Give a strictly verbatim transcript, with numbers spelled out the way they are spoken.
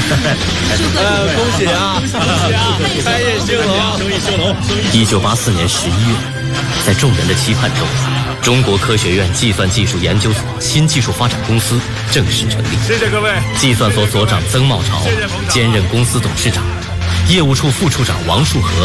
呃，恭喜啊！恭喜啊！开业兴隆，生意兴隆。 一九八四年十一月，在众人的期盼中，中国科学院计算技术研究所新技术发展公司正式成立。 谢谢各位。 计算所所长曾茂潮兼任公司董事长，业务处副处长王树和